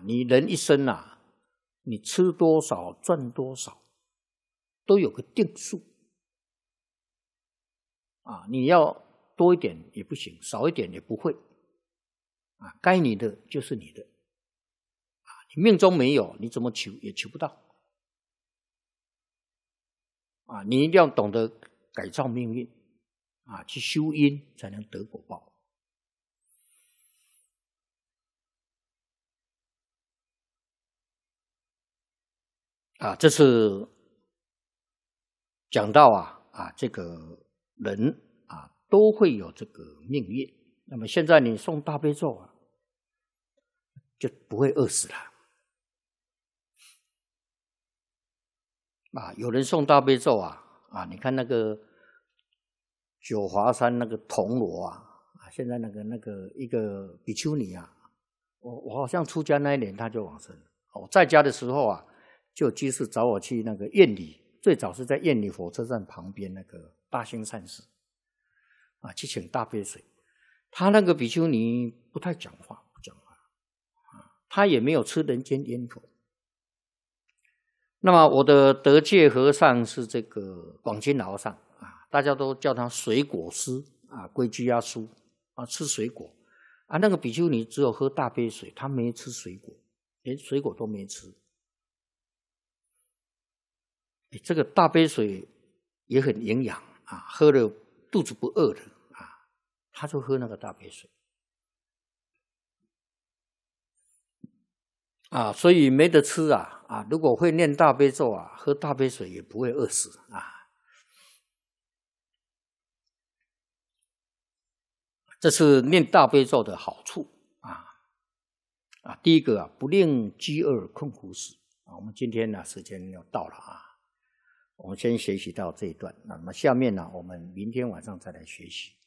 你人一生啊，你吃多少赚多少，都有个定数啊。你要多一点也不行，少一点也不会啊。该你的就是你的啊，你命中没有，你怎么求也求不到啊。你一定要懂得改造命运啊，去修因才能得果报。啊，这是讲到这个人啊都会有这个命运。那么现在你诵大悲咒啊，就不会饿死了啊。有人诵大悲咒你看那个九华山那个铜锣现在那个一个比丘尼我好像出家那一年他就往生了。我在家的时候就有居士找我去那个苑里，最早是在苑里火车站旁边那个大兴善寺去请大杯水。他那个比丘尼不太讲话，不讲话他也没有吃人间烟火。那么我的得戒和尚是这个广钦老和尚大家都叫他水果师归居书吃水果那个比丘尼只有喝大杯水，他没吃水果，连水果都没吃。这个大杯水也很营养喝了肚子不饿的他就喝那个大杯水所以没得吃如果会念大悲咒喝大杯水也不会饿死这是念大悲咒的好处第一个不令饥饿困苦死我们今天时间要到了我们先学习到这一段，那么下面我们明天晚上再来学习。